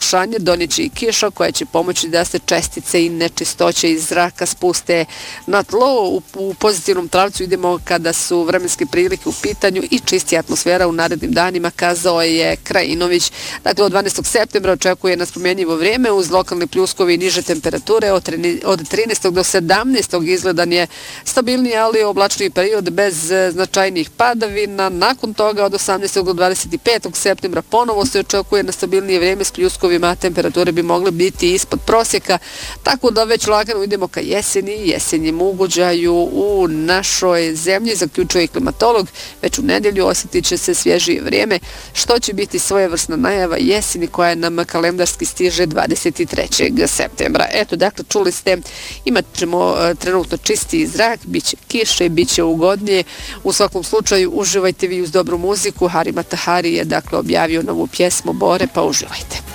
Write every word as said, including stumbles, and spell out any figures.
pogoršanje donijeće i kiša koja će pomoći da se čestice i nečistoće iz zraka spuste na tlo. U, u pozitivnom pravcu idemo kada su vremenske prilike u pitanju i čistija atmosfera u narednim danima, kazao je Krajinović. Dakle, od dvanaestog septembra očekuje nas promjenjivo vrijeme uz lokalne pljuskovi i niže temperature. Od trinaestog do sedamnaestog izgledan je stabilniji, ali oblačniji period bez značajnih padavina. Nakon toga od osamnaestog do dvadeset petog septembra ponovo se očekuje na stabilnije vrijeme s pljuskovima, temperature bi mogle biti ispod prosjeka, tako da već lagano idemo ka jeseni i jesenjem ugođaju u našoj zemlji, zaključuje i klimatolog. Već u nedjelju osjetit će se svježije vrijeme, što će biti svojevrsna najava jeseni koja nam kalendarski stiže dvadeset trećeg septembra. Eto, dakle, čuli ste, imat ćemo trenutno čisti zrak, bit će kiše, bit će ugodnije. U svakom slučaju, uživajte vi uz dobru muziku. Hari Matahari je, dakle, objavio novu pjesmu Bore, pa uživajte.